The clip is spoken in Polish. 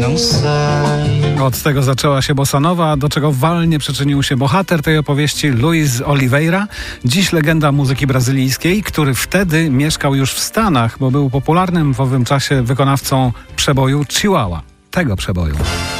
não sai. Od tego zaczęła się bossa nova, do czego walnie przyczynił się bohater tej opowieści Luiz Oliveira, dziś legenda muzyki brazylijskiej, który wtedy mieszkał już w Stanach, bo był popularnym w owym czasie wykonawcą przeboju Chihuahua. Tego przeboju.